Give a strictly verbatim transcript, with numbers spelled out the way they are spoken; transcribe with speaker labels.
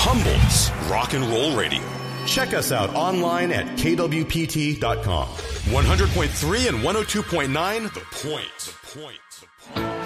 Speaker 1: Humboldt's Rock and Roll Radio.
Speaker 2: Check us out online at K W P T dot com.
Speaker 1: one hundred point three and one oh two point nine, The Point. The Point. The Point.